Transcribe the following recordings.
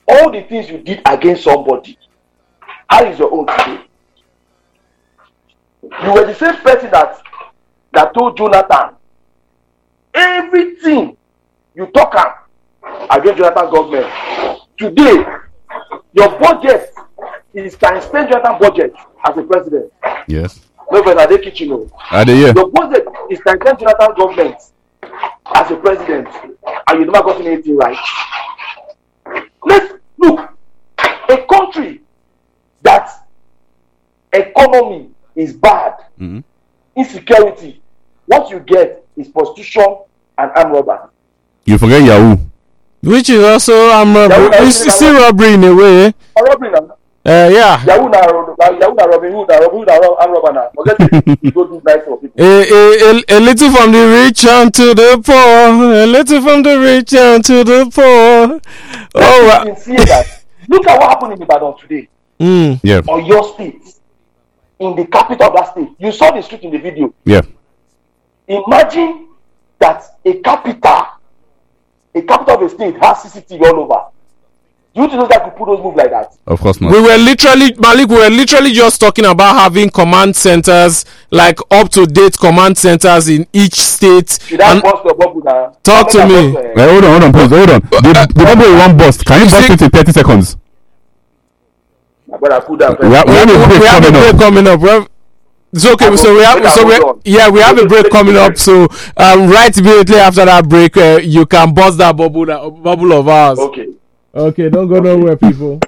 all the things you did against somebody, how is your own today? You were the same person that told Jonathan everything you talk against Jonathan's government. Today, your budget is times 10 Jonathan budget as a president. Yes. No, but are they kitchen? No. Yeah. Your budget is times 10 Jonathan government as a president, and you never gotten anything right. Let's look, a country that economy is bad, insecurity, what you get is prostitution and armed robbery. You forget Yahoo. Which is also armed robbery. It's still robbery in a way. Robbery now. Yeah. Yahoo na Robin Hood and armed robber now. Forget it. Go do nice for people. A little from the rich unto the poor. A little from the rich unto the poor. Oh, you can see that. Look at what happened in Ibadan today. Yeah. Or your state. In the capital of that state. You saw the street in the video. Yeah. Imagine that a capital of a state has CCTV all over. Do you know that could put those moves like that? Of course not. We were literally just talking about having command centers, like up-to-date command centers in each state. Should I bust your bubble now? Talk to me. Hold on, please, hold on. The bubble you want bust. Can you bust it in 30 seconds? But I put that. We have a break coming up. It's okay. We have a break coming up. So right immediately after that break, you can bust that bubble of ours. Okay, don't go nowhere, people.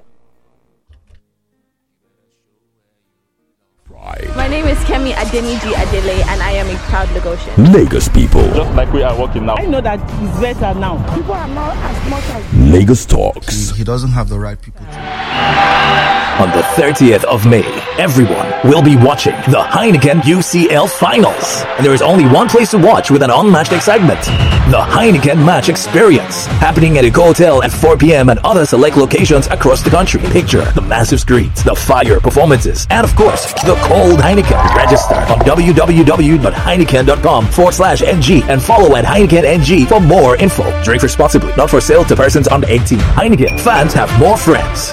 My name is Kemi Adeniji Adele, and I am a proud Lagosian. Lagos people. Just like we are working now. I know that it's better now. People are not as much as... Lagos Talks. He doesn't have the right people to... On the 30th of May, everyone will be watching the Heineken UCL Finals. And there is only one place to watch with an unmatched excitement. The Heineken Match Experience, happening at a hotel at 4 p.m. and other select locations across the country. Picture the massive screens, the fire performances, and of course, the cold Heineken. Register on www.heineken.com/NG and follow at HeinekenNG for more info. Drink responsibly, not for sale to persons under 18. Heineken, fans have more friends.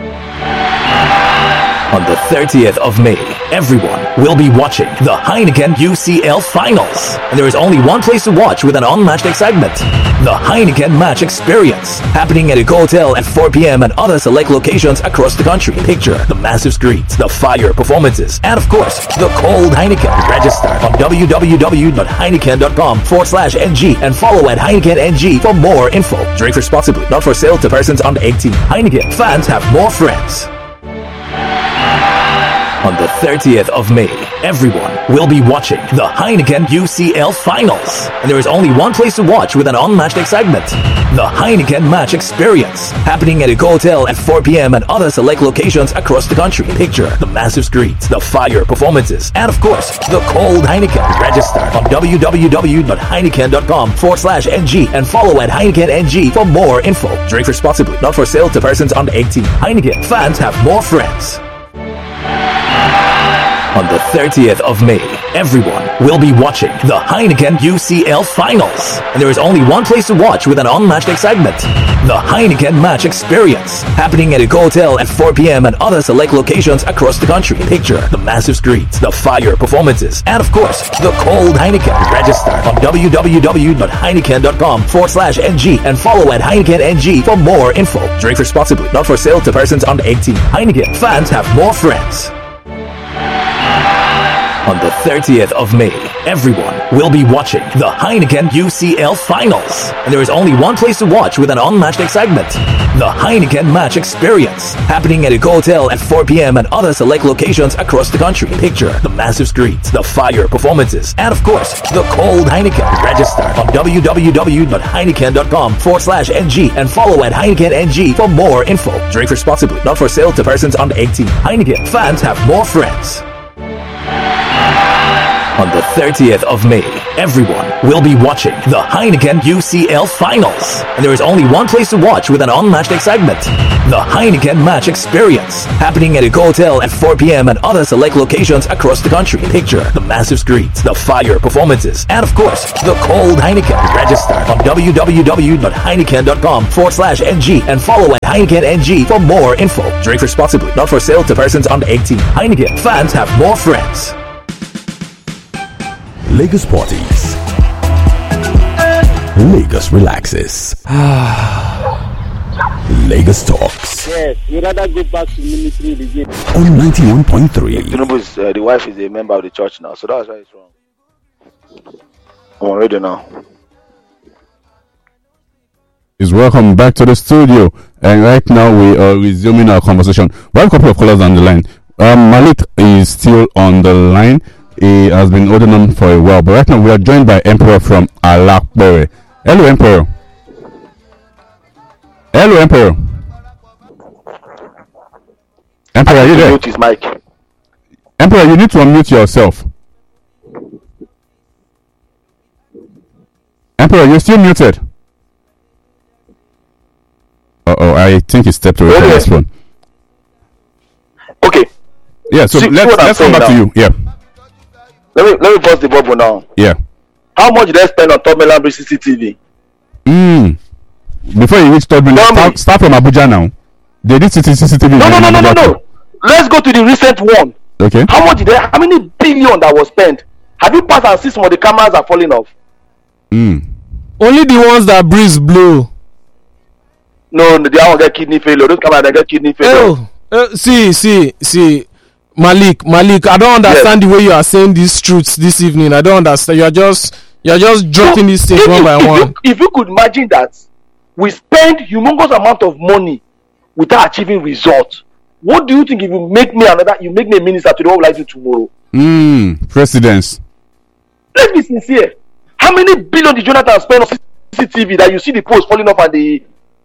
On the 30th of May, everyone will be watching the Heineken UCL Finals. And there is only one place to watch with an unmatched excitement. The Heineken Match Experience, happening at a hotel at 4 p.m. and other select locations across the country. Picture the massive screens, the fire performances, and of course, the cold Heineken. Register on www.heineken.com/NG and follow at HeinekenNG for more info. Drink responsibly, not for sale to persons under 18. Heineken, fans have more friends. On the 30th of May, everyone will be watching the Heineken UCL Finals. And there is only one place to watch with an unmatched excitement. The Heineken Match Experience, happening at a hotel at 4 p.m. and other select locations across the country. Picture the massive screens, the fire performances, and of course, the cold Heineken. Register on www.heineken.com/NG and follow at HeinekenNG for more info. Drink responsibly, not for sale to persons under 18. Heineken, fans have more friends. On the 30th of May, everyone will be watching the Heineken UCL Finals. And there is only one place to watch with an unmatched excitement. The Heineken Match Experience, happening at a hotel at 4 p.m. and other select locations across the country. Picture the massive screens, the fire performances, and of course, the cold Heineken. Register on www.heineken.com/NG and follow at HeinekenNG for more info. Drink responsibly, not for sale to persons under 18. Heineken, fans have more friends. On the 30th of May, everyone will be watching the Heineken UCL Finals. And there is only one place to watch with an unmatched excitement. The Heineken Match Experience, happening at a hotel at 4 p.m. and other select locations across the country. Picture the massive screens, the fire performances, and of course, the cold Heineken. Register on www.heineken.com/NG and follow at HeinekenNG for more info. Drink responsibly, not for sale to persons under 18. Heineken, fans have more friends. On the 30th of May, everyone will be watching the Heineken UCL Finals. And there is only one place to watch with an unmatched excitement. The Heineken Match Experience. Happening at Eco Hotel at 4 p.m. and other select locations across the country. Picture the massive screens, the fire performances, and of course, the cold Heineken. Register on www.heineken.com/NG and follow at Heineken NG for more info. Drink responsibly. Not for sale to persons under 18. Heineken. Fans have more friends. Lagos parties. Lagos relaxes. Lagos talks. Yes, you rather go back to military again. On 91.3. Tinubu's the wife is a member of the church now, so that's why it's wrong. I'm on radio now. Is welcome back to the studio, and right now we are resuming our conversation. We have a couple of callers on the line. Malik is still on the line. He has been holding on for a while, but right now we are joined by Emperor from Alakbere. Hello, Emperor. Hello, Emperor. Emperor, are you there? Mute his mic. Emperor, you need to unmute yourself. Emperor, you're still muted. I think he stepped away from this one. Okay. Yeah, so let's come back to you. Yeah. Let me bust the bubble now. Yeah. How much did they spend on Third Mainland Bridge CCTV? Before you reach Third Mainland, start from Abuja now. They did CCTV. No. Let's go to the recent one. Okay. How many billion that was spent? Have you passed and seen some of the cameras are falling off? Only the ones that breeze blow. No, they don't get kidney failure. Those cameras they get kidney failure. See. Malik, I don't understand the way you are saying these truths this evening. I don't understand. You're just dropping these things one by one. If you could imagine that we spend humongous amount of money without achieving results, what do you think if you make me a minister today? What will I do tomorrow? Presidents. Let's be sincere. How many billion did Jonathan spend on CCTV that you see the poles falling off and the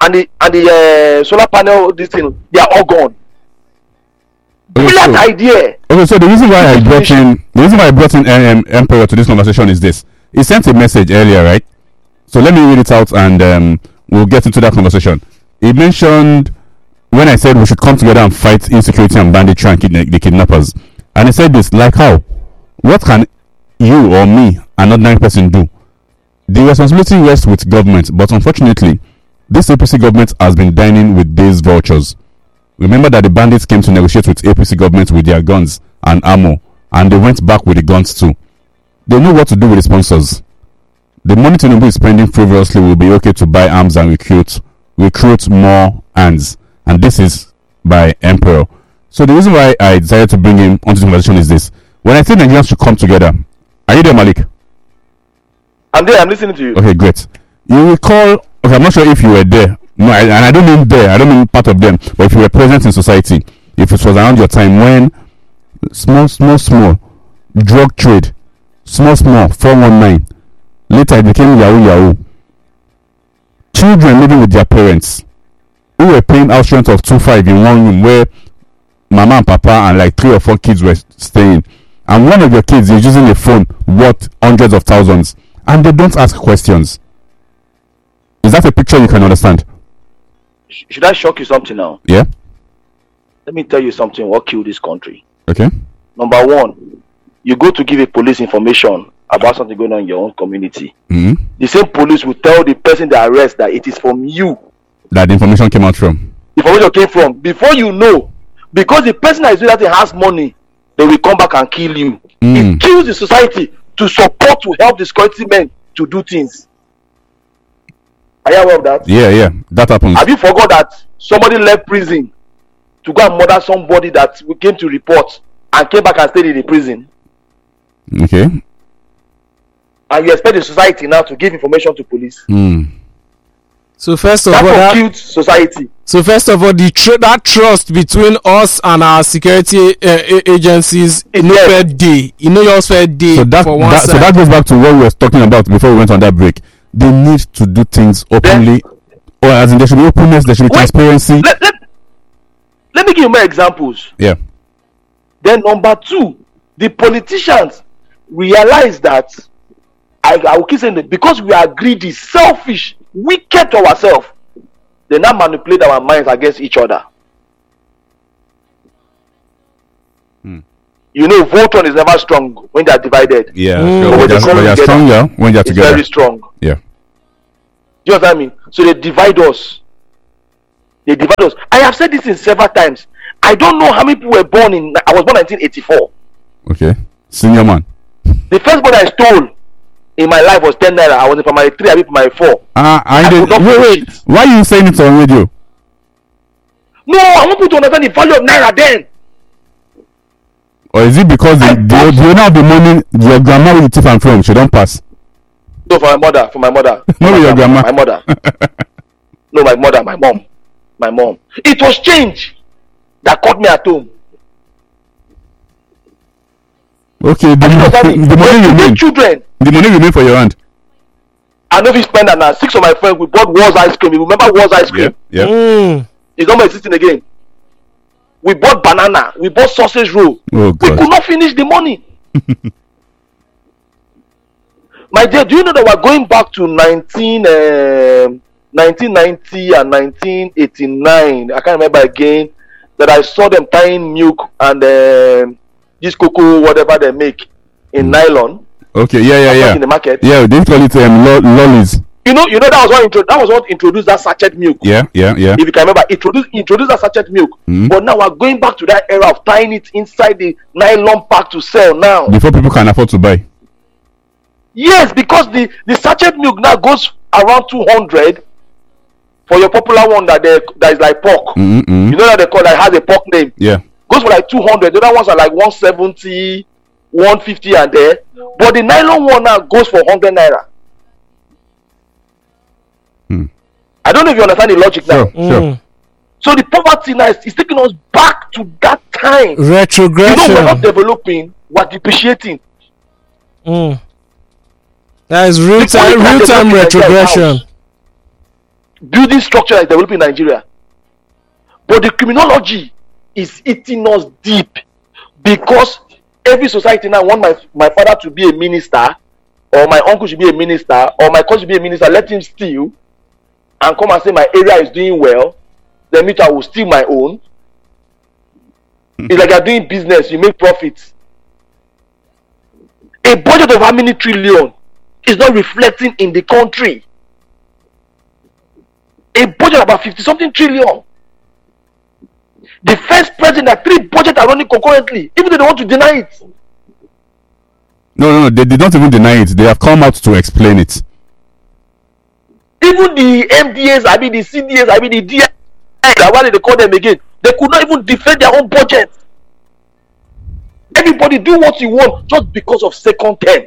solar panel? This thing, they are all gone. Brilliant idea. Okay, so the reason why I brought in Emperor to this conversation is this. He sent a message earlier, right? So let me read it out and we'll get into that conversation. He mentioned when I said we should come together and fight insecurity and banditry and the kidnappers. And he said this, like how? What can you or me, an ordinary person, do? The responsibility rests with government, but unfortunately, this APC government has been dining with these vultures. Remember that the bandits came to negotiate with APC government with their guns and ammo, and they went back with the guns too. They know what to do with the sponsors. The money Tinubu is spending frivolously will be okay to buy arms and recruit more hands. And this is by Emperor. So the reason why I decided to bring him onto the conversation is this. When I say Nigerians should come together, are you there, Malik? I'm there, I'm listening to you. Okay, great. You recall, okay, I'm not sure if you were there. No, and I don't mean there, I don't mean part of them, but if you were present in society, if it was around your time when small drug trade, small 419, later it became Yahoo. Children living with their parents who were paying house rent of 2.5 in one room where mama and papa and like 3 or 4 kids were staying, and one of your kids is using a phone worth hundreds of thousands, and they don't ask questions. Is that a picture you can understand? Should I shock you something now? Yeah. Let me tell you something what killed this country. Okay. Number one, you go to give a police information about something going on in your own community. The same police will tell the person they arrest that it is from you that the information came out from. The information came from. Before you know, because the person that is doing that thing has money, they will come back and kill you. It kills the society to support, to help the security men to do things. Are you aware of that? Yeah, that happens. Have you forgot that somebody left prison to go and murder somebody that we came to report and came back and stayed in the prison? Okay. And you expect the society now to give information to police? So first of all, that society. So first of all, that trust between us and our security agencies, fair day. Yours fair day. So that goes back to what we were talking about before we went on that break. They need to do things openly, or as in there should be openness, there should be transparency. Let me give you more examples. Yeah. Then number two, the politicians realize that I will keep saying that because we are greedy, selfish, wicked to ourselves, they now manipulate our minds against each other. You know, Voltron is never strong when they are divided. Yeah, sure. They are stronger when they are together. It's very strong. Yeah. Do you know what I mean? So they divide us. They divide us. I have said this in several times. I don't know how many people were born in. I was born in 1984. Okay, senior man. The first book I stole in my life was 10 naira. I was in primary 3, I was in primary 4. Wait. Why are you saying it on radio? No, I want people to understand the value of naira then. Or is it because they don't have the money your grandma will thief and from? She don't pass. No, for my mother. Not your grandma. My mother. No, my mother, my mom. It was change that caught me at home. Okay, the money remain. Children. The money remain for your hand. I know if you spend that now. 6 of my friends, we bought Wars ice cream. You remember Wars ice cream? Yeah. It's not existing again. We bought banana. We bought sausage roll. Oh, God. We could not finish the money. My dear, do you know that we're going back to 1990 and 1989? I can't remember again. That I saw them tying milk and this cocoa, whatever they make, in nylon. Okay, yeah. In the market. Yeah, they call it lollies. You know that was what introduced that sachet milk. Yeah. If you can remember, introduced that sachet milk. But now we're going back to that era of tying it inside the nylon pack to sell now. Before people can afford to buy. Yes, because the sachet milk now goes around 200 for your popular one that is like pork. You know that they call that has a pork name. Yeah. Goes for like 200. The other ones are like 170, 150 and there. But the nylon one now goes for 100 naira. I don't know if you understand the logic now. Sure. So the poverty now is taking us back to that time. Retrogression. You know, we're not developing, we're depreciating. That is real time retrogression. Building structure is developing in Nigeria. But the criminology is eating us deep. Because every society now want my father to be a minister, or my uncle should be a minister, or my cousin should be a minister. Let him steal and come and say my area is doing well. Then I will steal my own. It's like you're doing business, you make profits. A budget of how many trillion is not reflecting in the country. A budget of about 50-something trillion. The first president that 3 budgets are running concurrently, even though they want to deny it. No, they did not even deny it. They have come out to explain it. Even the MDAs, the CDAs, the DI, what did they call them again? They could not even defend their own budget. Everybody do what you want just because of second term.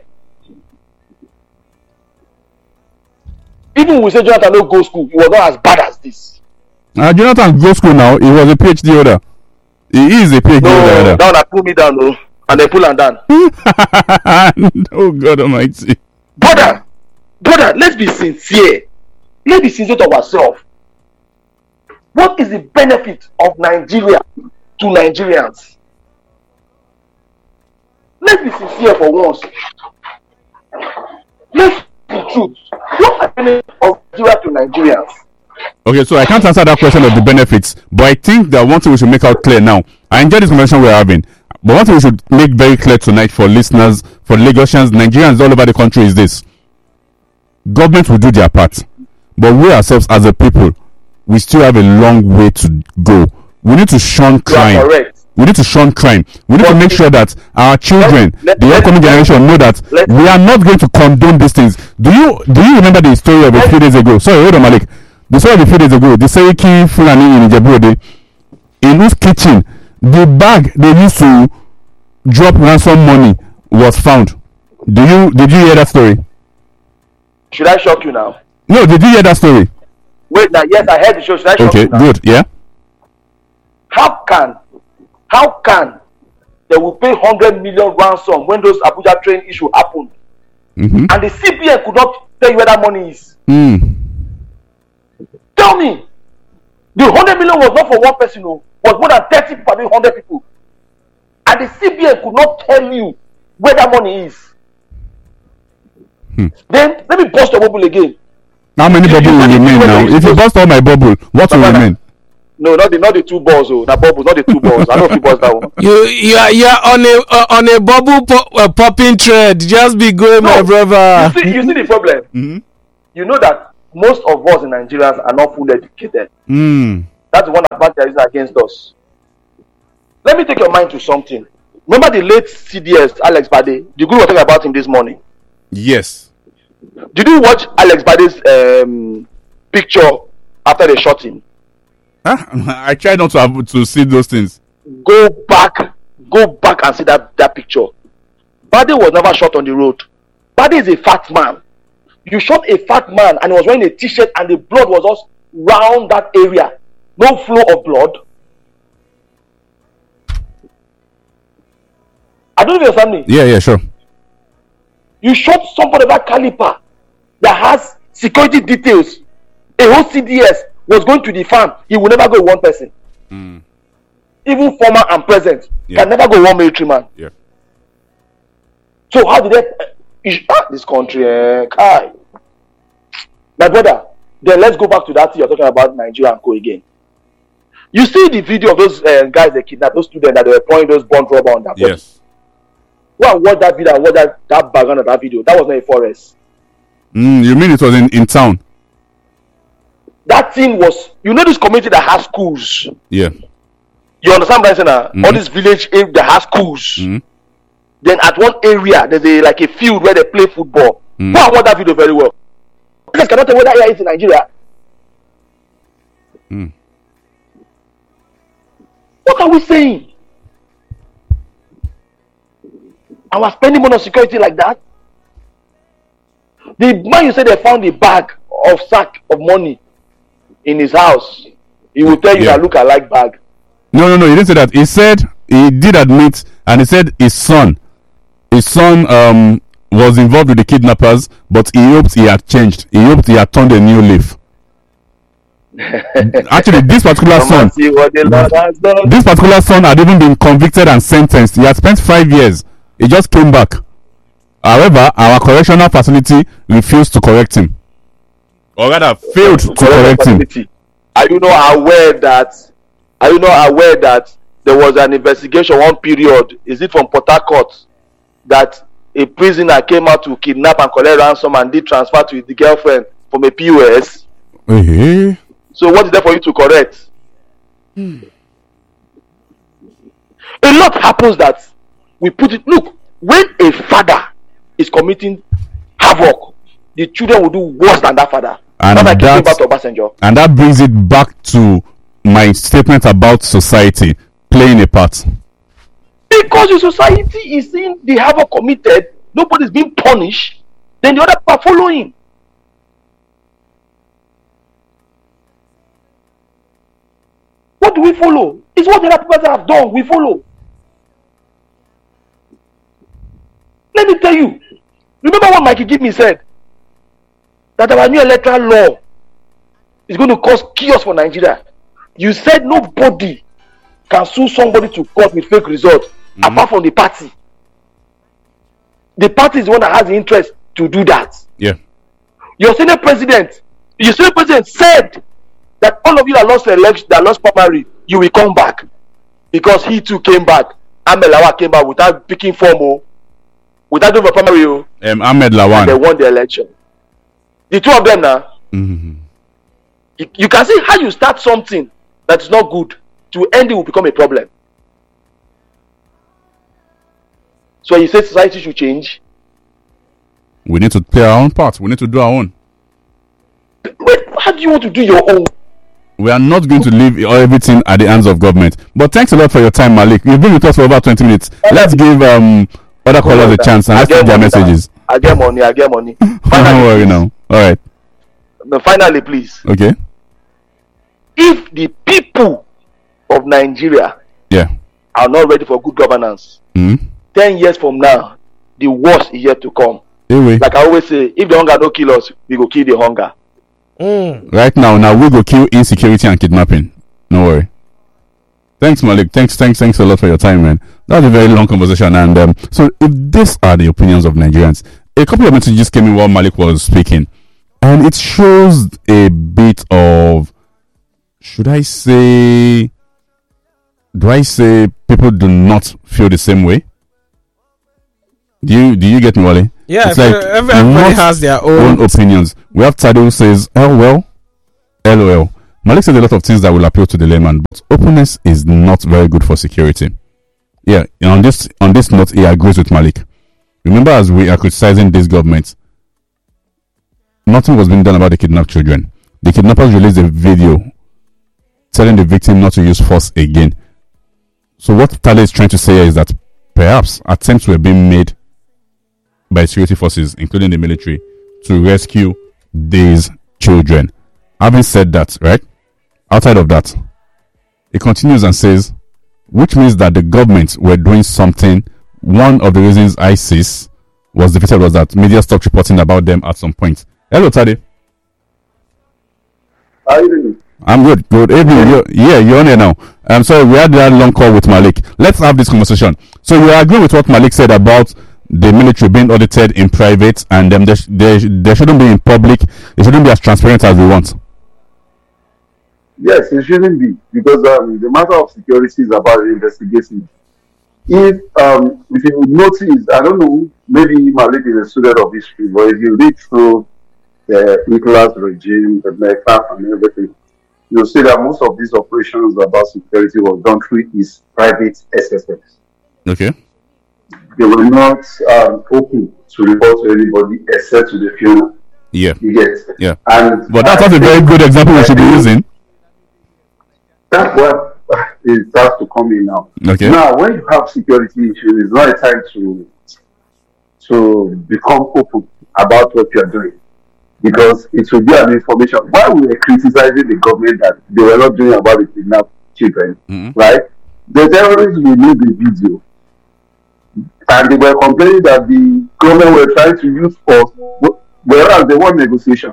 Even we say Jonathan no go school, he was not as bad as this. Jonathan go school now. He was a PhD holder. He is a PhD holder. Now they pull me down, and they pull him down. Oh God Almighty! Brother, let's be sincere. Let's be sincere to ourselves. What is the benefit of Nigeria to Nigerians? Let's be sincere for once. Let's be truth. What is the benefit of Nigeria to Nigerians? Okay, so I can't answer that question of the benefits, but I think that one thing we should make out clear now. I enjoy this conversation we're having, but one thing we should make very clear tonight for listeners, for Lagosians, Nigerians all over the country is this: government will do their part, but we ourselves as a people, we still have a long way to go. We need to shun crime. We need to shun crime. We need to make sure that our children, the upcoming generation, know that we are not going to condone these things. Do you remember the story of a few days ago? Sorry, hold on, Malik. The story of a few days ago, the Seriki Fulani in Ijebu-Ode, in whose kitchen the bag they used to drop ransom money was found. Did you hear that story? Should I shock you now? No, did you hear that story? Wait, now, yes, I heard the show. Should I shock you now? Okay, good, yeah. How can they will pay 100 million ransom when those Abuja train issue happened? And the CBN could not tell you where that money is? Tell me. The 100 million was not for one person, was more than 30 people, 100 people. And the CBN could not tell you where that money is. Then let me burst your bubble again. How many bubble will remain now? If you burst all my bubble, what will remain? No, not the 2 balls. Oh, that bubble, not the 2 balls. I don't know if you burst that one. You're on a bubble popping thread. Just be going, my brother. You see the problem. Mm-hmm. You know that most of us in Nigerians are not fully educated. That's the one advantage against us. Let me take your mind to something. Remember the late CDS Alex Bade? The group was talking about him this morning. Yes. Did you watch Alex Bade's picture after they shot him? I try not to see those things. Go back and see that picture. Bade was never shot on the road. Bade is a fat man. You shot a fat man and he was wearing a t-shirt and the blood was just round that area. No flow of blood. I don't know if you understand me. Yeah, sure. You shot somebody of that caliber that has security details. A whole CDS was going to the farm. He will never go with one person. Even former and present can never go with one military man. Yeah. So how did this country? Kai. My brother, then let's go back to that thing you're talking about, Nigeria and Co again. You see the video of those guys they kidnapped, those students that they were pouring those bomb rubber on their body. Yes. Go and watch that video and watch that background of that video. That was not a forest. You mean it was in town? That thing was, this community that has schools. Yeah. You understand what I'm saying? All this village that has schools. Then at one area, there's a field where they play football. Go and watch that video very well. You guys cannot tell where that area is in Nigeria. What are we saying? And we're spending money on security like that? The man you said they found a bag of sack of money in his house. He will tell you that look alike bag. No, he didn't say that. He said he did admit, and he said his son was involved with the kidnappers, but he hoped he had changed. He hoped he had turned a new leaf. Actually, this particular son had even been convicted and sentenced. He had spent 5 years. He just came back. However, our correctional facility refused to correct him, or rather failed to correct him. Are you not aware that there was an investigation one period? Is it from Port Harcourt that a prisoner came out to kidnap and collect ransom and did transfer to the girlfriend from a POS? So what is there for you to correct? A lot happens that we put it. Look, when a father is committing havoc, the children will do worse than that father. And that brings it back to my statement about society playing a part. Because the society is seeing the havoc committed, nobody's being punished, then the other people are following. What do we follow? It's what the other people have done, we follow. Let me tell you, remember what Mikey Gibney said? That our new electoral law is going to cause chaos for Nigeria. You said nobody can sue somebody to court with fake results apart from the party. The party is the one that has the interest to do that. Yeah. Your Senate president said that all of you that lost the election, that lost primary, you will come back. Because he too came back. Ahmed Lawan came back without picking form, without doing a primary. Ahmed Lawan. They won the election. The two of them now. You can see how you start something that is not good, to end it will become a problem. So you say society should change. We need to play our own part. We need to do our own. Wait, how do you want to do your own? We are not going to leave everything at the hands of government. But thanks a lot for your time, Malik. You've been with us for about 20 minutes. Let's give other callers a chance and let's take their messages. I get money. Don't worry now. All right. Finally, please. Okay. If the people of Nigeria are not ready for good governance, 10 years from now, the worst is yet to come. Like I always say, if the hunger don't kill us, we go kill the hunger. Right now we go kill insecurity and kidnapping. No worry. Thanks, Malik. Thanks a lot for your time, man. That was a very long conversation. And so, if these are the opinions of Nigerians, a couple of messages came in while Malik was speaking, and it shows a bit of, do I say people do not feel the same way? Do you get me, Wale? Yeah, it's like everybody has their own opinions. We have Tade who says, LOL. Malik says a lot of things that will appeal to the layman, but openness is not very good for security. Yeah, on this note, he agrees with Malik. Remember, as we are criticizing this government, nothing was being done about the kidnapped children. The kidnappers released a video telling the victim not to use force again. So what Tade is trying to say is that perhaps attempts were being made by security forces, including the military, to rescue these children. Having said that, right, outside of that, it continues and says, which means that the government were doing something. One of the reasons ISIS was defeated was that media stopped reporting about them at some point. Hello, Tade. How are you doing? I'm good. Good evening. You're on here now. I'm sorry, we had that long call with Malik. Let's have this conversation. So you agree with what Malik said about the military being audited in private, and they shouldn't be in public. It shouldn't be as transparent as we want. Yes, it shouldn't be, because the matter of security is about investigation. If you notice, I don't know, maybe Malik is a student of history, but if you read through the Nicholas regime, the MECAF and everything, you'll see that most of these operations about security was done through his private SSS. Okay. They were not open to report to anybody except to the few. Yeah. You get. Yeah. But that's not a very good example we should be using. That's what it starts to come in now. Okay. Now, when you have security issues, it's not a time to become open about what you are doing, because it will be an information. While we were criticizing the government that they were not doing about the kidnapped children, right? The terrorists released the video, and they were complaining that the government were trying to use force, whereas they want negotiation.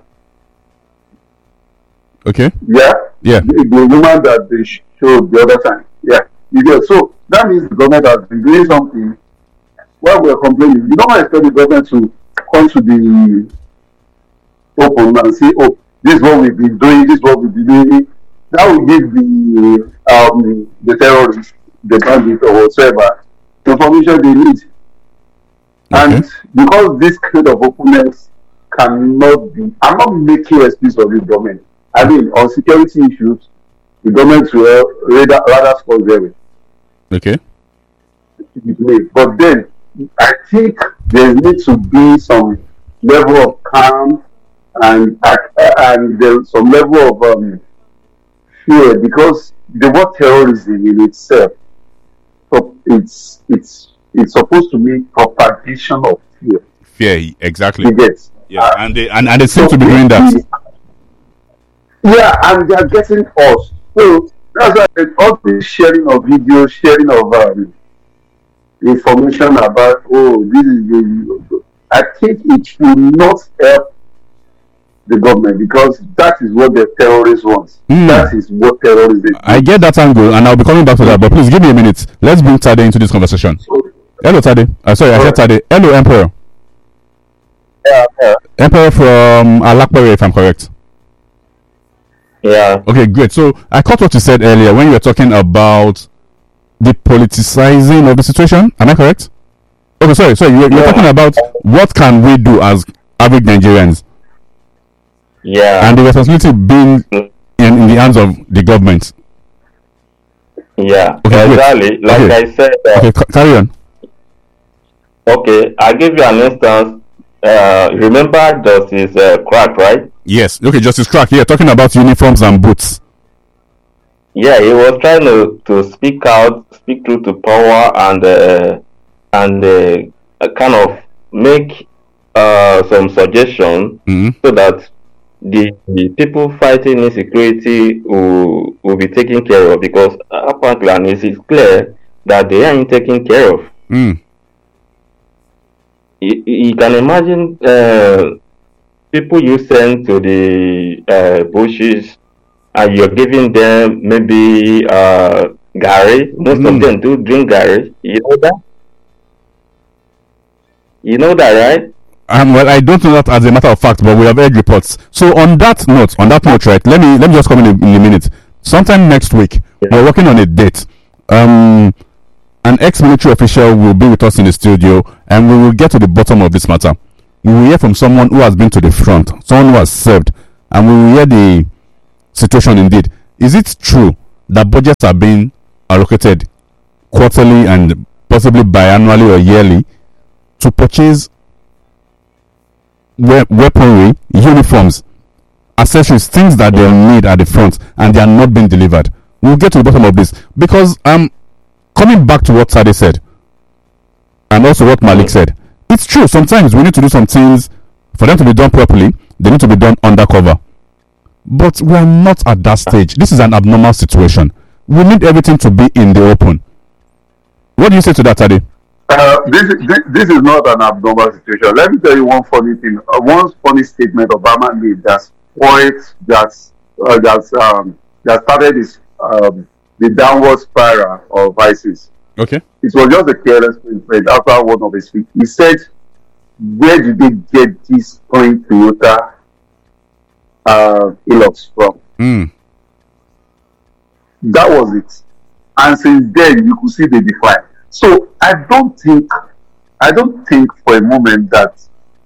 Okay. Yeah. The woman that they showed the other time. Yeah. So that means the government has been doing something while we're complaining. You don't expect the government to come to the open and say, "Oh, this is what we've been doing. This is what we've been doing." That will give the terrorists, the bandits, or whatever, the information they need. Okay. And because this kind of openness cannot be, I'm not making excuse of this government. I mean, on security issues, the government will rather score zero. Okay. But then, I think there needs to be some level of calm and there's some level of fear, because the word terrorism in itself, it's supposed to mean propagation of fear. Fear, exactly. You get. Yeah, and they seem to be doing that. Yeah, and they are getting us. So that's why all this sharing of videos, sharing of information about, this is the. I think it will not help the government, because that is what the terrorists want. That is what terrorism is. I get that angle, and I'll be coming back to that. But please give me a minute. Let's bring Tade into this conversation. Hello, Tade. Sorry, I said Tade. Hello, Emperor. Yeah. Emperor from Alakpere, if I'm correct. Yeah. Okay, great. So I caught what you said earlier when you were talking about the politicizing of the situation. Am I correct? Okay, sorry. You're talking about what can we do as average Nigerians. Yeah. And the responsibility being in the hands of the government. Yeah. Okay, exactly. Like I said. Okay, carry on. Okay, I'll give you an instance. Remember Justice Crack, right? Yes. Okay, Justice Crack. Yeah, talking about uniforms and boots. Yeah, he was trying to speak truth to power, and kind of make some suggestions so that the people fighting insecurity will be taken care of, because apparently, and it is clear that they aren't taken care of. You can imagine people you send to the bushes, and you're giving them maybe Gary. Most of them do drink Gary. You know that? You know that, right? Well, I don't know that as a matter of fact, but we have heard reports. So on that note, right? Let me just come in a minute. Sometime next week, we're working on a date. An ex-military official will be with us in the studio, and we will get to the bottom of this matter. We will hear from someone who has been to the front, someone who has served, and we will hear the situation indeed. Is it true that budgets are being allocated quarterly and possibly biannually or yearly to purchase weaponry, uniforms, accessories, things that they'll need at the front, and they are not being delivered? We'll get to the bottom of this, because coming back to what Sade said and also what Malik said, it's true. Sometimes we need to do some things for them to be done properly. They need to be done undercover, but we are not at that stage. This is an abnormal situation. We need everything to be in the open. What do you say to that, Sade? This is not an abnormal situation. Let me tell you one funny thing. One funny statement Obama made that started this the downward spiral of ISIS. Okay. It was just a careless statement after one of his speeches. He said, "Where did they get this point Toyota Hilux from?" That was it. And since then, you could see the decline. So I don't think for a moment that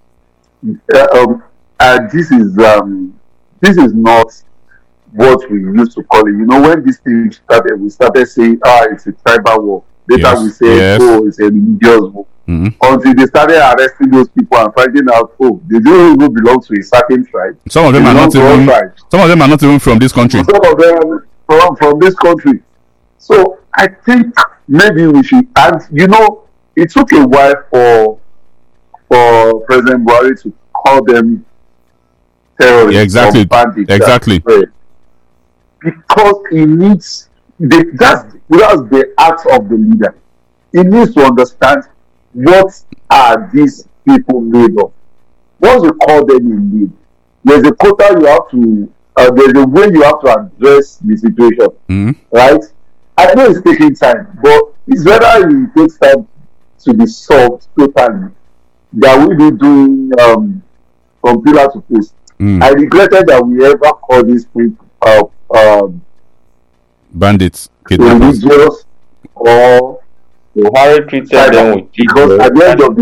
this is not what we used to call it. You know, when this thing started, we started saying, it's a tribal war. Later we say, it's a religious war. Until they started arresting those people and finding out, they don't even belong to a certain tribe. Some of them are not even from this country. Some of them are from this country. So I think maybe we should, and you know, it took a while for President Buhari to call them terrorists. Yeah, exactly. Exactly. Because he needs that's the act of the leader. He needs to understand what are these people made of. Once you call them in need, there's a quota you have to. There's a way you have to address the situation, right? I know it's taking time, but it's whether it takes time to be solved totally that we be doing from pillar to post. I regretted that we ever call these people bandits, religious or Buhari treated them with because at the end of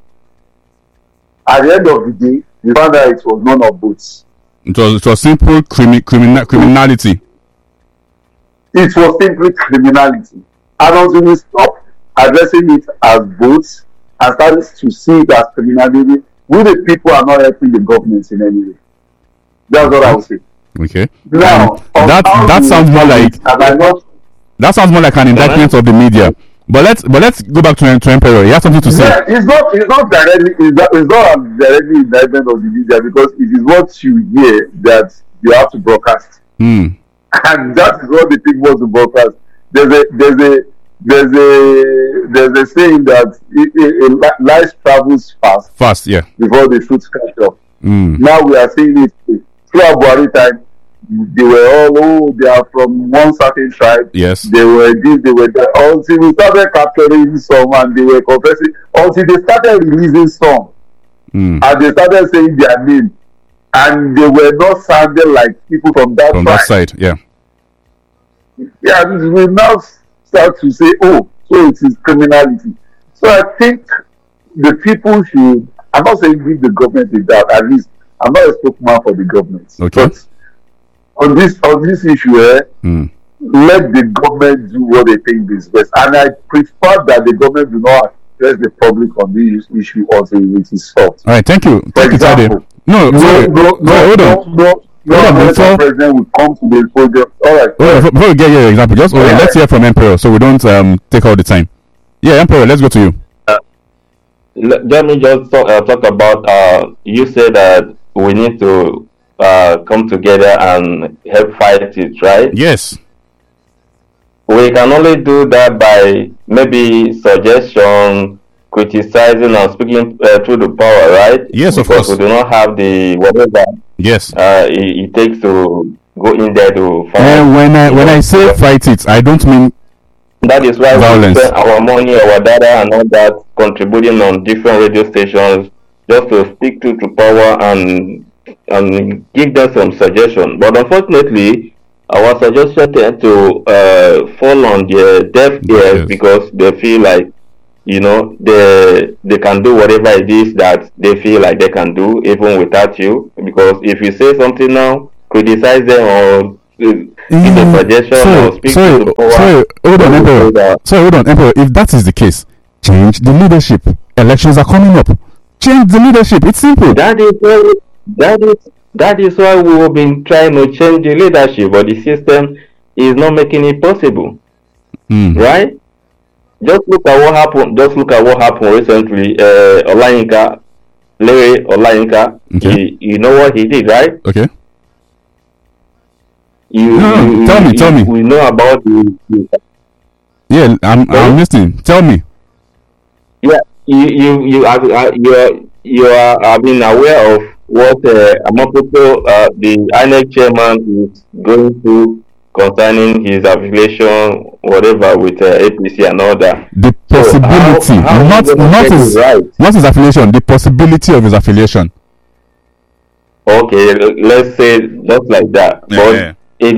the day, we found out it was none of both. It was simple criminality. It was simply criminality. And until we stop addressing it as both and started to see it as criminality, we the people are not helping the government in any way. That's what I would say. Okay. Now that sounds more like an indictment of the media. But let's go back to Emperor. He has something to say. Yeah, it's not directly directly indictment of the media, because it is what you hear that you have to broadcast. And that is what the people want to broadcast. There's a saying that lies travels fast. Fast, yeah. Before the truth catch up. Now we are seeing it throughout Buhari time. They were all they are from one certain tribe. Yes. They were this, they were that. Until we started capturing some and they were confessing. Until they started releasing some. And they started saying their name. And they were not sounding like people from that that side, yeah. Yeah, we now start to say, so it is criminality. So I think the people should, I'm not saying give the government a doubt, at least I'm not a spokesman for the government. Okay. But on this issue, let the government do what they think is best. And I prefer that the government do not address the public on this issue until it is solved. All right, thank you. For example, hold on. The president will come to the podium. All right. Before we get your example, just let's hear from Emperor so we don't take all the time. Yeah, Emperor, let's go to you. Let me just talk about. You said that we need to come together and help fight it, right? Yes. We can only do that by maybe suggestion, criticizing, and speaking through the power, right? Yes, of because course. We do not have the whatever. Yes. It takes to go in there to fight. When I say fight it, I don't mean that is why violence. We spend our money, our data, and all that contributing on different radio stations just to speak to power and give them some suggestion. But unfortunately, our suggestion tend to fall on their deaf ears because they feel like, you know, they can do whatever it is that they feel like they can do even without you. Because if you say something now, criticize them or give a suggestion or speak to the power. Hold on, Emperor. If that is the case, change the leadership. Elections are coming up. Change the leadership. It's simple. That is why we have been trying to change the leadership, but the system is not making it possible. Right? Just look at what happened. Recently. Larry Olayinka. Okay. You know what he did, right? Okay. Tell me. We know about the. Yeah, I'm listening. Tell me. Yeah, you are aware of what Amaputo, the INEC chairman, is going through concerning his affiliation, whatever, with APC and all that. The possibility, not his affiliation, the possibility of his affiliation. Okay, let's say just like that. Yeah.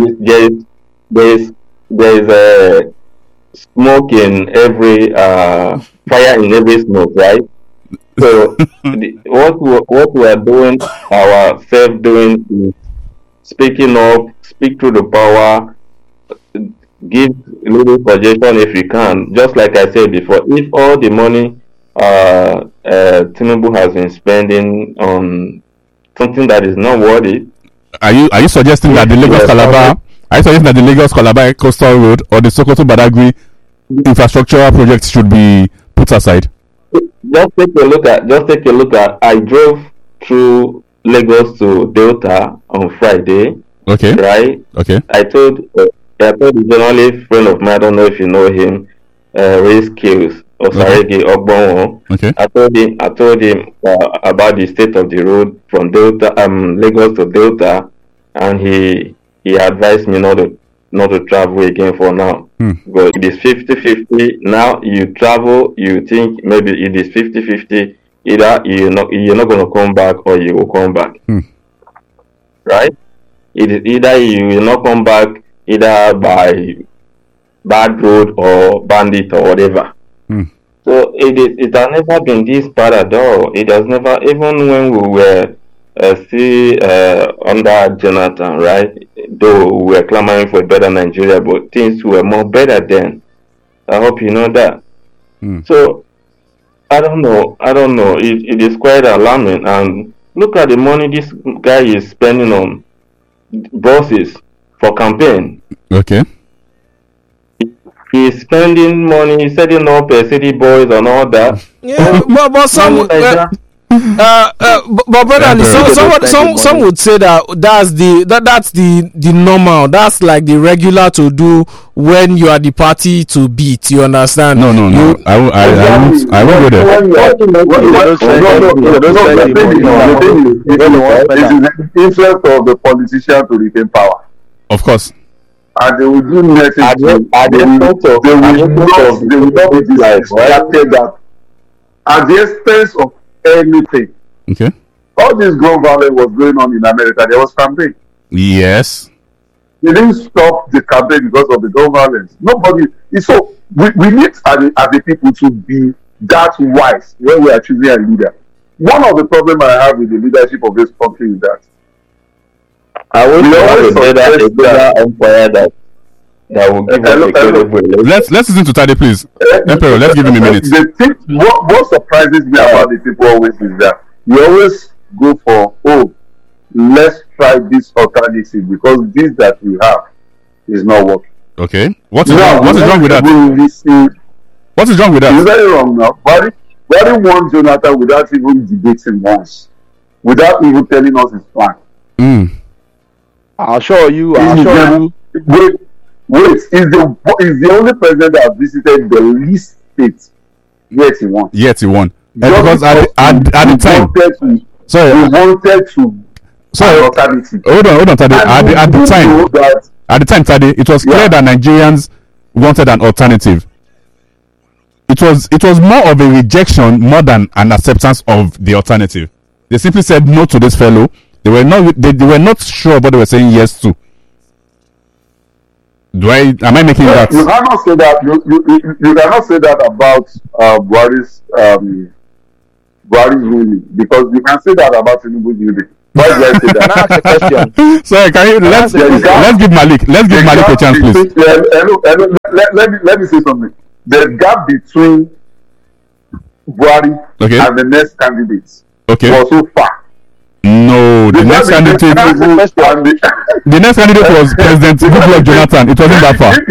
But there's a smoke in every fire in every smoke, right? So what we are doing, ourselves doing, is speaking up, speak to the power, give a little suggestion if you can. Just like I said before, if all the money Tinubu has been spending on something that is not worthy, are you suggesting that the Lagos Calabar? Are you suggesting that the Lagos Calabar Coastal Road or the Sokoto Badagry infrastructural projects should be put aside? Just take a look at. I drove through Lagos to Delta on Friday. Okay. Right. Okay. I told the journalist friend of mine. I don't know if you know him. Ray Skills Osarege Ogbonwo. Okay. I told him about the state of the road from Delta, Lagos to Delta, and he advised me not to travel again for now. But it is 50-50. Now you travel, you think maybe it is 50-50. Either you're not going to come back or you will come back. Right? It is either you will not come back either by bad road or bandit or whatever. So it has never been this bad at all. It has never, even when we were still under Jonathan, right? Though we were clamoring for a better Nigeria, but things were more better then. I hope you know that. So I don't know. It is quite alarming. And look at the money this guy is spending on buses for campaign. Okay. He's spending money, setting up city boys and all that. Yeah, but some. But brother, some would say that's the normal. That's like the regular to do when you are the party to beat. You understand? No. I won't go there. It is the interest of the politician to retain power. Of course. And they will do nothing. They will not be distracted at the expense of anything. Okay. All this gun violence was going on in America. There was campaign. Yes. They didn't stop the campaign because of the gun violence. Nobody. So we need as the people to be that wise when we are choosing a leader. One of the problems I have with the leadership of this country is that I wish we always a better empire that will give us a credible. Let's listen to Tade, please. Emperor, let's give him a minute. The thing, what surprises me about the people always is that you always go for, let's try this alternative because this that we have is not working. Okay. What is wrong with that? What is wrong with that? It's very wrong now. Buhari won Jonathan without even debating once, without even telling us his plan. I'll show you. Wait, is the only president that visited the least states yet he won. Because at the time, hold on, Tade. At the time, Tade, it was clear that Nigerians wanted an alternative. it was more of a rejection more than an acceptance of the alternative. They simply said no to this fellow. They were not sure what they were saying yes to. Am I making that? You cannot say that. You cannot say that about Buhari's ruling, because you can say that about Tinubu's ruling. Why do I say that? Can I ask a question? Sorry, let's give Malik a chance, please. Let me say something. The gap between Buhari and the next candidates was so far. No, the next candidate was President Goodluck Jonathan. It wasn't that far.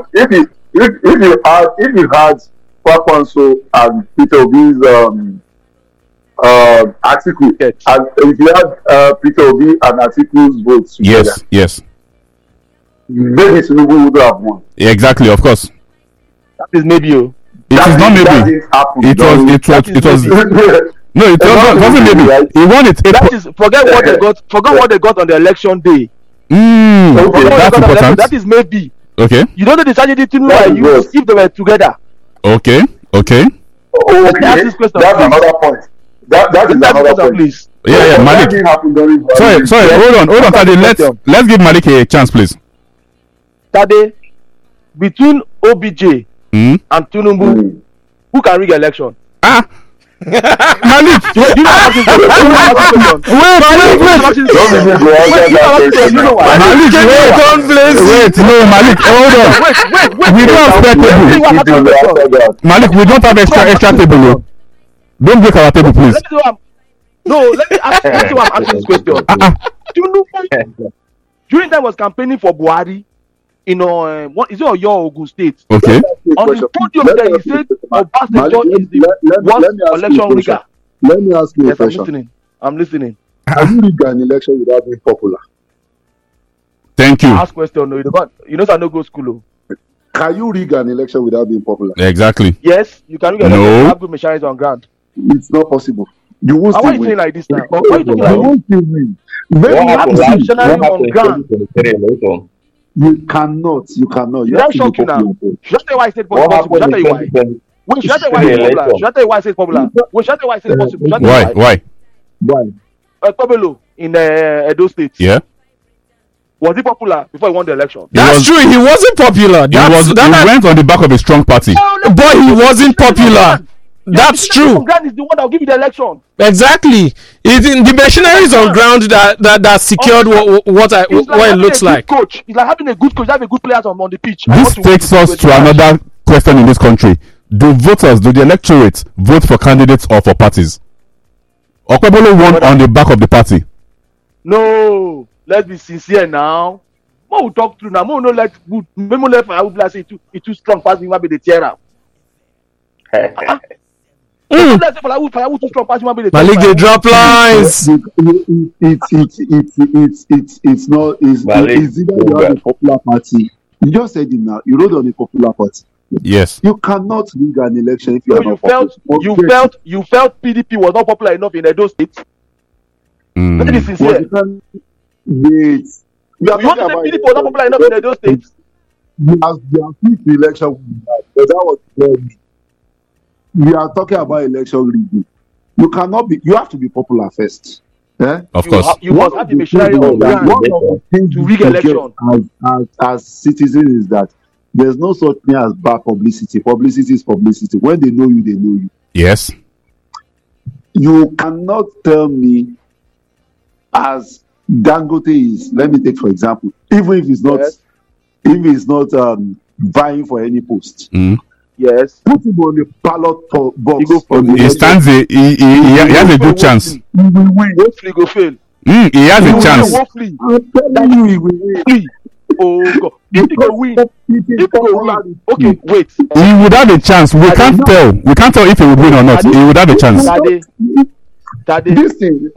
If you had Kwankwaso and Peter Obi's Atiku, and if you had Peter Obi and Atiku's votes together, yes, maybe Tinubu would have won. Yeah, exactly, of course. That is maybe you. It is not maybe. It was. No, it wasn't maybe. Right? He won it. That is forget what they got. Forget what they got on the election day. That's important. That is maybe. Okay. You don't know the strategy to use if they were together. Okay. That's another point. That is another point. Please. Yeah, Malik. Sorry. Hold on, Tade. Let's give Malik a chance, please. Tade, between OBJ and Tinubu, who can rig election? Malik, wait. Malik, hold on. We don't have spare table. Malik, we don't have extra table. Don't break our table, please. Let me ask you. I'm asking this question. Tinubu, during time was campaigning for Buhari. What is it, your Ogun State? Okay. On the podium there, he said Obasanjo is the worst election rigger. Let me ask you a question. I'm listening. Can you rig an election without being popular? Thank you. Ask question. No, you know, I no go school. Can you rig an election without being popular? Exactly. Yes, you can rig an election without good machinery on ground. It's not possible. You won't still win. Why are you saying like this now? Why are you talking like you won't still win. Machinery on ground. You cannot. You have to be popular. Should I tell you why I said possible? Should I tell you why? Wait, should I tell you why it's popular? Should I tell you why I said popular? Wait, should I tell you why I said possible? Why? Kobelo in Edo State. Yeah. Was he popular before he won the election? That's true. He wasn't popular. He went on the back of a strong party. But he wasn't popular. That's true. Ground is the one that will give you the election. Exactly. The machinery is on ground that secured what it looks like. Coach. It's like having a good coach, having good players on the pitch. This takes us to another question in this country. Do the electorate vote for candidates or for parties? Okpebolo won on the back of the party. No, let's be sincere now. What we talk through now? More no let good. Memo left. I would say it too strong. Pass me might be the tear up. Malik, they drop lines. It's not. It's either you have a popular party. You just said it now. You wrote on a popular party. Yes. You cannot rig an election if you are not popular. You felt PDP was not popular enough in Edo State. Let me be sincere. Wait. You want to say PDP was not popular enough in Edo State? You have fixed the election, but that was clearly. We are talking about election rigging. You cannot be. You have to be popular first. Of course. You must have the machinery on ground to rig election. As citizens, is that there's no such thing as bad publicity. Publicity is publicity. When they know you, they know you. Yes. You cannot tell me, as Dangote is. Let me take for example. Even if it's not vying for any post. Yes. Put him on the ballot box. He stands. He has a good chance. He will win. Hopefully, go fail. He has a chance. I'm telling you, he will win. Oh God! If he go win, okay, wait. He would have a chance. We can't tell. We can't tell if he would win or not. He would have a chance. This thing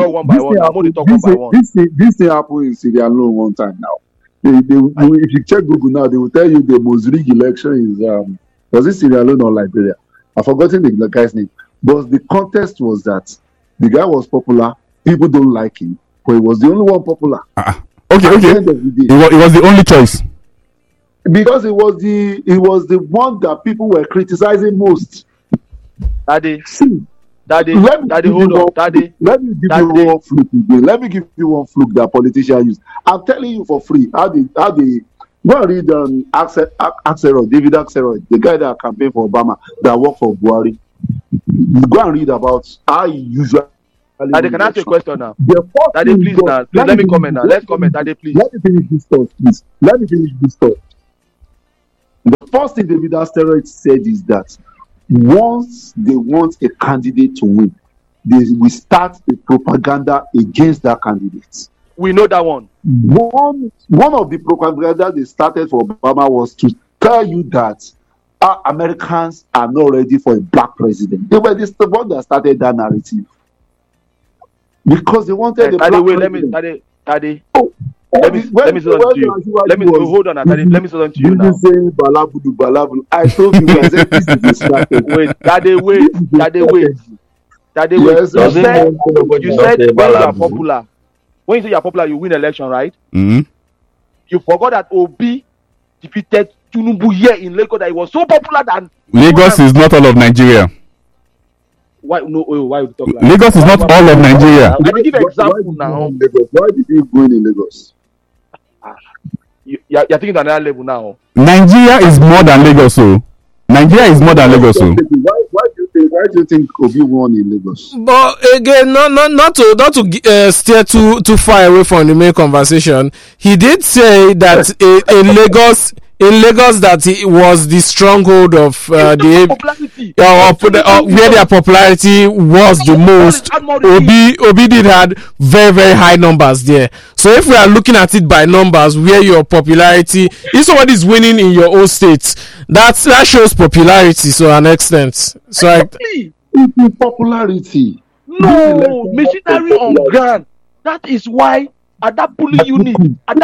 happened in Sierra Leone one time now. If you check Google now, they will tell you the most rigged election is was it Sierra Leone or Liberia? I've forgotten the guy's name. But the contest was that the guy was popular. People don't like him, but he was the only one popular. Okay. It was the only choice. Because it was the one that people were criticizing most. Daddy, See, Daddy, let me Daddy, give hold you on, one- Daddy. Let me give Daddy. you one fluke again. Let me give you one fluke that politicians use. I'm telling you for free. How they go and read Axelrod, David Axelrod, the guy that campaigned for Obama, that worked for Buhari. Go and read about how he usually. Daddy, can I ask you a question now? The first Daddy, thing please God- now. Please let me comment now. Let's comment, Daddy, please. Let me finish this thought, please. Let me finish this thought. The first thing David Axelrod said is that once they want a candidate to win, they will start a propaganda against that candidate. We know that one. One of the propaganda they started for Obama was to tell you that Americans are not ready for a black president. They were the one that started that narrative because they wanted a Daddy, black wait, president. Daddy. Oh, Let me say something to you. Let me hold on, Daddy. Let me say something to you now. Saying balabulu. I told you, I said this is a strategy. Wait, Daddy, wait. Yes, You I said when you are Balabu. popular. When you say you are popular, you win election, right? Mm-hmm. You forgot that Obi defeated Tinubu here in Lagos that he was so popular that Lagos is not all of Nigeria. why you talk like Lagos is not all of Nigeria. I will give an example Why now. Why did you go in Lagos? You're thinking to another level now. Nigeria is more than Lagos, so Nigeria is more than Lagos, so. Why do you think Obi won in Lagos? But again, not to steer too far away from the main conversation. He did say that in Lagos that it was the stronghold of where their popularity was the most. Obi did had very, very high numbers there. So if we are looking at it by numbers, where your popularity, if somebody is winning in your own state, that shows popularity to an extent. So It's popularity. No, machinery on ground. That is why at that polling unit,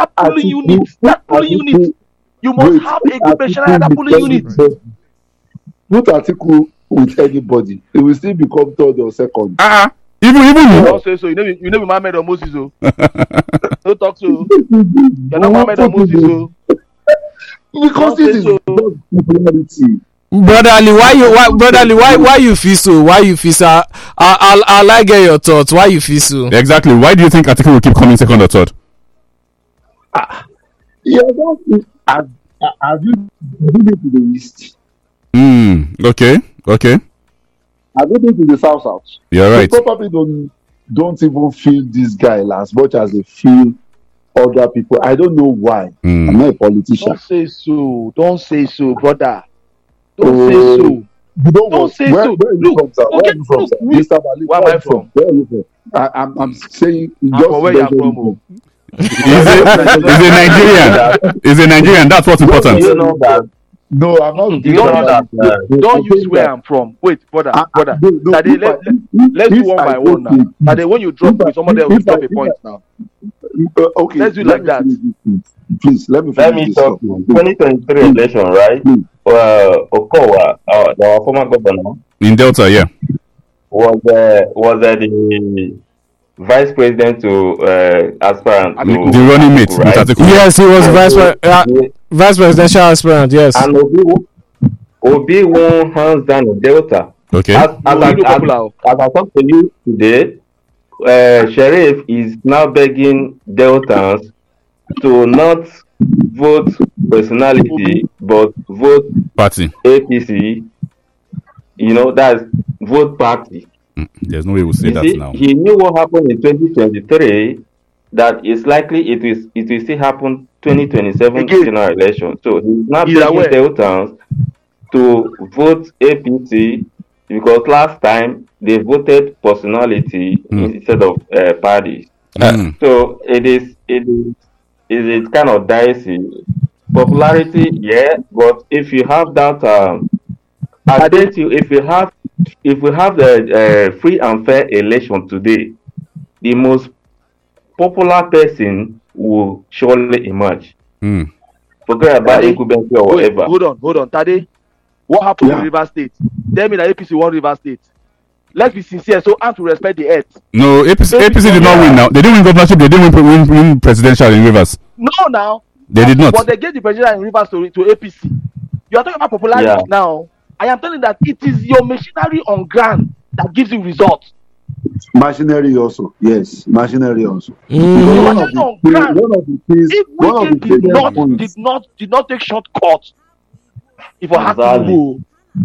you must have a good machinery at that polling unit. Put article with anybody, it will still become third or second. Even You you. don't say so. You know Mohammed or Moses. Oh. Don't talk so. You're not Mohammed or Moses. Oh. Because this is popularity. Brother Ali, why you feel so? Why you feel so? I'll like get your thoughts. Why you feel so? Exactly. Why do you think Atiku will keep coming second or third? Have you been to the east? Okay. Have you been to the south? You're right. They probably don't even feel this guy as much as they feel other people. I don't know why. I'm not a politician. Don't say so, brother. Don't say so. Don't say so. Where are you from, sir? Mr. Bali, where am I from? Where are you from? I'm saying. Where you are from? Is a Nigerian? Is a Nigerian? That's what's important. You know that. No, I'm not. Don't use where I'm from. Wait, brother. Daddy, let's do one by one now. Daddy, when you drop with somebody else, will drop a point now. Okay. Let's do like that. Please, let me talk. 2023 election, right? Okowa, our former governor, In Delta, yeah. was the vice president to aspirant to The running mate, right? Atiku. Yes, he was vice presidential aspirant. Yes. And Obi won hands down in Delta. Okay. As I talk to you today, Sheriff is now begging Deltans to not vote personality but vote Party. APC. You know, that's vote party. There's no way we'll say You that see, now. he knew what happened in 2023. That it's likely it will still happen 2027 general election. So he's not begging Deltans to vote APC because last time they voted personality instead of parties. So it is kind of dicey. Popularity, yeah, but if you have that, I bet you if we have the free and fair election today, the most popular person will surely emerge. Forget about incumbent or whatever. Hold on, Tade. What happened in River State? Tell me that APC won River State. Let's be sincere, so I have to respect the earth. No, APC did not win now. They didn't win governorship, they didn't win presidential in Rivers. No, now. They did not. But they gave the president in Rivers to APC. You are talking about popularity now. I am telling you that it is your machinery on ground that gives you results. Machinery also, yes, machinery also. One of the things, did not take shortcuts. If I have to go,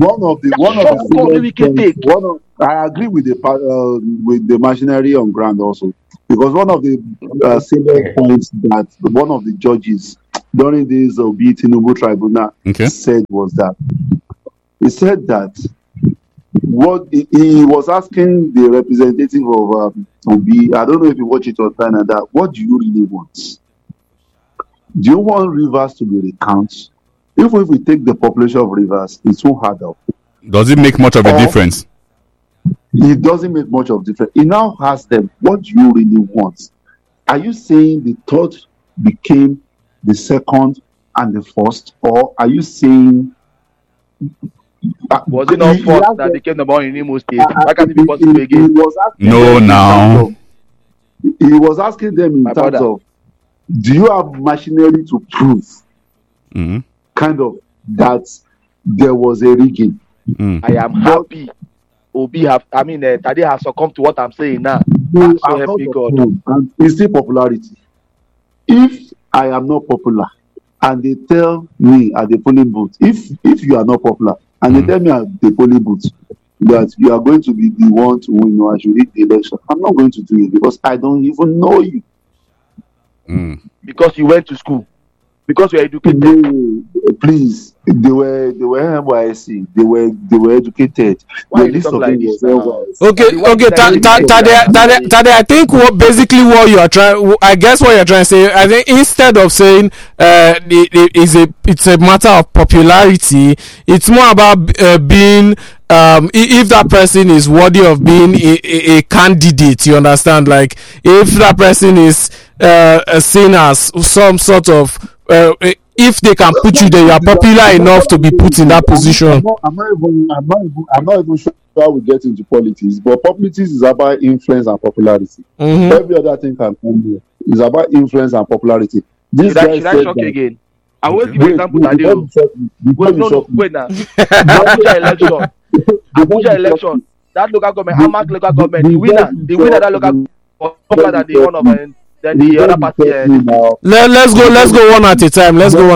I agree with the machinery on ground also, because one of the salient points that one of the judges during this Obi Tinubu tribunal said was that he said that what he was asking the representative of Obi, I don't know if you watch it on Canada, what do you really want? Do you want Rivers to be recounted? Even if we take the population of Rivers, it's so hard up. Does it make much of a difference? It doesn't make much of a difference. He now asks them, what do you really want? Are you saying the third became the second and the first? Or are you saying... was it not first that became the one in Imo State? Why can't it be possible again? No, now. He was asking them in terms of, do you have machinery to prove kind of that there was a rigging? I am happy Tade has succumbed to what I'm saying now. So help me God. And it's still popularity. If I am not popular and they tell me at the polling booth, if you are not popular and they tell me at the polling booth that you are going to be the one to win or I should lead the election, I'm not going to do it because I don't even know you. Because you went to school. Because you are educated. No, please. They were NYSC. They were educated. Why you talk like this? Okay. Tade, I think what you are trying, I guess what you're trying to say, I think instead of saying it's a matter of popularity, it's more about being if that person is worthy of being a candidate. You understand? Like if that person is seen as some sort of if they can put you there, you are popular enough to be put in that position. I'm not even sure how we get into politics, but politics is about influence and popularity. Every other thing can come here. It's about influence and popularity. This should I shock you again? I will give you an example. Wait now. Abuja election. That local government, Amak local government, the winner that local popular than the one of then the other party. Let's go one at a time.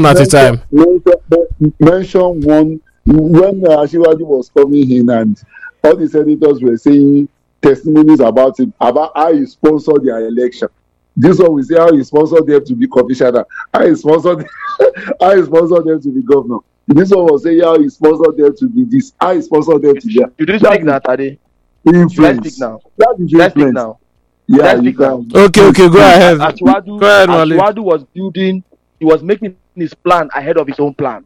Mention one when Asiwaju was coming in and all the senators were saying testimonies about him, about how he sponsored their election. This one we say how he sponsored them to be commissioner, how he sponsored them to be governor. This one was saying how he sponsored them to be this, how he sponsored them to be that. You didn't speak now, Tade. Influence. That is influence now. Yeah, you can. Okay, go ahead. Asiwaju was building, he was making his plan ahead of his own plan.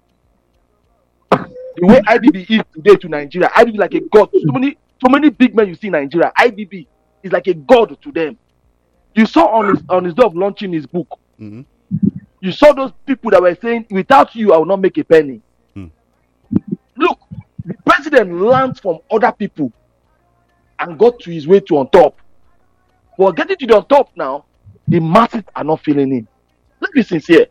The way IBB is today to Nigeria, IBB is like a god. So many big men you see in Nigeria, IBB is like a god to them. You saw on his day of launching his book, you saw those people that were saying, without you, I will not make a penny. Look, the president learned from other people and got to his way to on top. But getting to the on top now, the masses are not feeling him. Let's be sincere.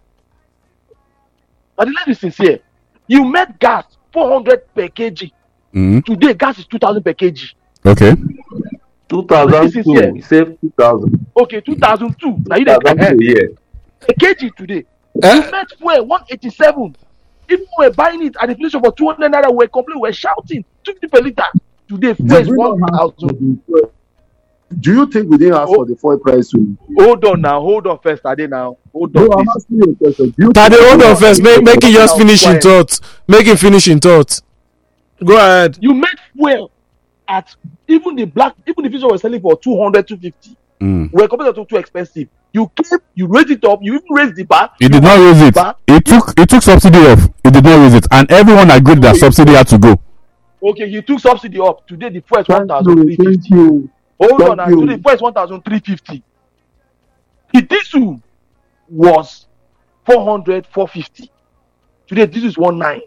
You met gas 400 per kg. Today, gas is 2,000 per kg. Okay. 2002. He saved 2,000. Okay, 2002. Now you don't a kg today. You met fuel 187. If we were buying it at the place for 200 naira, we were complaining, we were shouting 250 per liter. Today, fuel is 1,000. Do you think we didn't ask for the fuel price? Hold on first, Tade now. Hold on. No, I'm asking you a question. Tade, hold on first. Make it just finish in thoughts. Make it finish in thoughts. Go ahead. You made fuel at even the fuel was selling for 200, 250. We're compared to too expensive. You raised it up. You even raised the bar. He did not raise it. He took subsidy off. He did not raise it, and everyone agreed that subsidy had to go. Okay, he took subsidy off. Today the fuel is 1,350. Hold on, today the fuel is 1,350. The diesel was 400, 450. Today diesel is 19.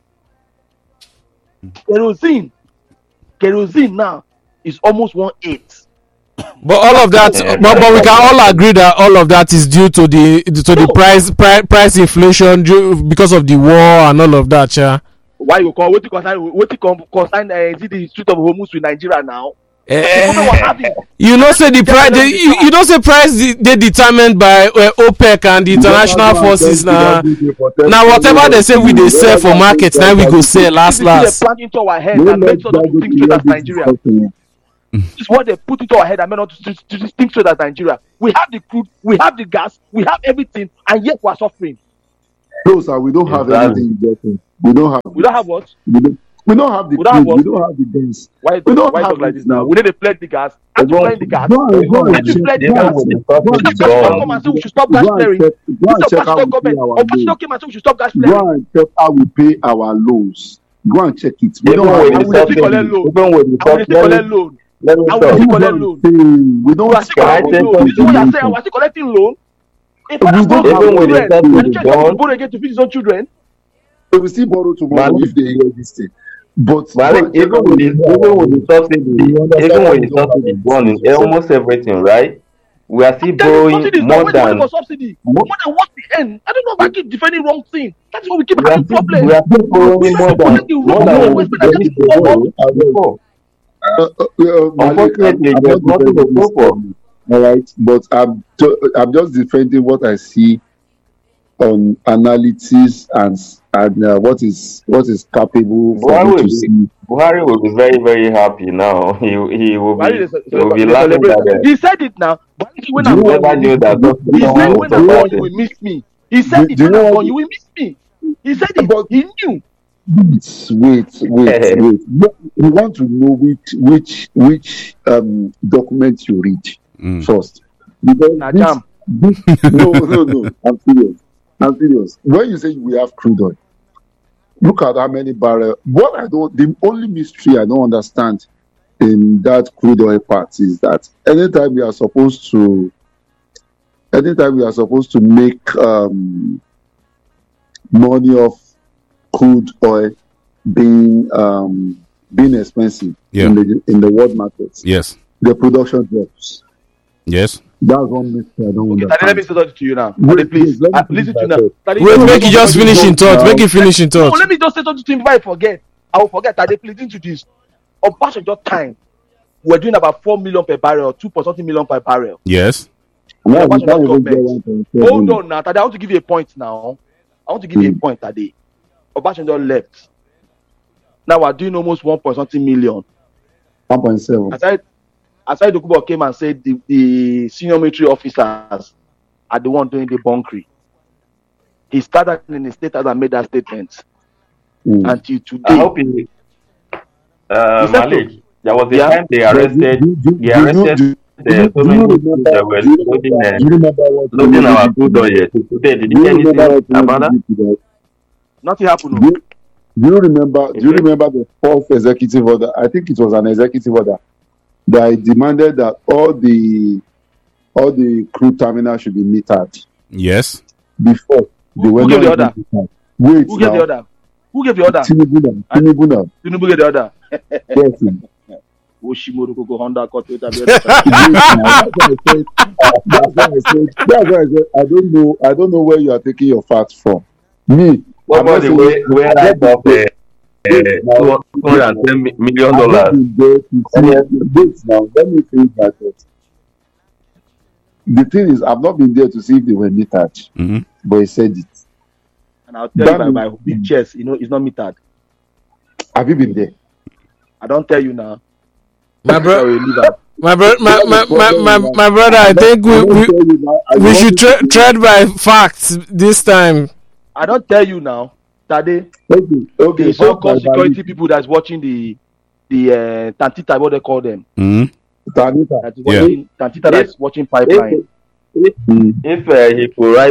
Kerosene now is almost 18. But all of that, but we can all agree that all of that is due to the price inflation because of the war and all of that, yeah. Why you call what you consign the Strait of Hormuz with Nigeria now? You know, say the price. You know, say price they determined by OPEC and the international forces. Now whatever they say we they sell for markets, now we go sell last. They plant into our head and make sure that we think straight as Nigeria. This is what they put into our head and made us to think straight as Nigeria. We have the crude, we have the gas, we have everything, and yet we are suffering. No, sir, we don't have anything. We don't have what? We don't have the crude. We don't have the gas. Why talk like this now? We need to pledge the gas. And to pledge the gas, we need to pledge the gas. Come and say we should stop gas flaring. This is a government. Unfortunately, came and say we should stop gas flaring. Go and check how we pay our loans. Go and check it. We don't have loan. We don't collecting loan. This is what you're saying. We're still collecting loan. If we don't have children, and borrow again to feed his own children. We will still borrow tomorrow if they hear this thing. But even with the subsidy gone in almost everything, right? We are still borrowing more than what's the end? I don't know if I keep defending wrong thing. That's why we keep having problems. We are still borrowing more than before. Unfortunately, there's nothing to go for. All right, but I'm just defending what I see on analysis and what is capable for me to see. Buhari will be very, very happy now. He will be laughing at it. He said it now. When I'm gone, you will miss me. He said it when I'm gone, you will miss me. He said it, but he knew. Wait. We want to know which document you read first. Because no. I'm serious. When you say we have crude oil, look at how many barrels. The only mystery I don't understand in that crude oil part is that anytime we are supposed to make money off crude oil being expensive in the world markets. Yes. The production drops. Yes. That's one mystery I don't understand. Let me say that to you now. Please, listen to you now. Wait, make you just finish in thought. Make you finish in thought. No, let me just say something to him before I forget. I will forget that they please into this. On Passenger time, we're doing about 4 million per barrel, 2.something million per barrel. Yes. Hold on now, Tade. I want to give you a point now. I want to give you a point, Tade. Passenger left. Now we're doing almost 1.something million. 1.7. Aside Dokubo came and said the senior military officers are the one doing the bunkering. He started in the state and made that statement. Until today. I hope Malik, there was a time they arrested so many people that were loading our crude oil. Today, did you hear anything about that? Nothing happened. Do you remember the fourth executive order? I think it was an executive order that I demanded that all the crude terminals should be metered. Yes. Before who gave the order? Wait. Who gave the order? Who gave the order? Tinubu gave the order. Yes. That's why I said I don't know where you are taking your facts from. Me. What about the way I got $210 million? Let me finish that. The thing is, I've not been there to see if they were metered, but he said it. And I'll tell you by big chest, it's not metered. Have you been there? I don't tell you now. My brother, I think we should tread by facts this time. I don't tell you now, Tade. Okay. The so-called security people that's watching the Tantita, what they call them. Tantita that's watching pipeline. If he could write